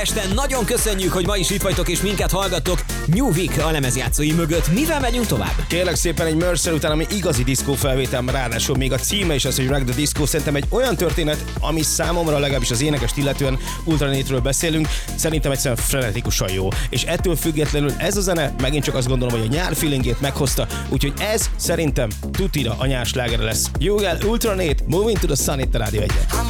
Este nagyon köszönjük, hogy ma is itt vagytok és minket hallgattok New Week a lemezjátszói mögött. Mivel megyünk tovább? Kérlek szépen egy Mercer után, ami igazi diszkó felvétel, ráadásul még a címe is az, hogy Rock the Disco. Szerintem egy olyan történet, ami számomra legalábbis az énekest illetően Ultranétről beszélünk, szerintem egyszerűen frenetikusan jó. És ettől függetlenül ez a zene megint csak azt gondolom, hogy a nyár feelingét meghozta, úgyhogy ez szerintem tutira a nyár slágere lesz. Jogel, Ultranét, Moving to the Sun itt a Rádió 1-en.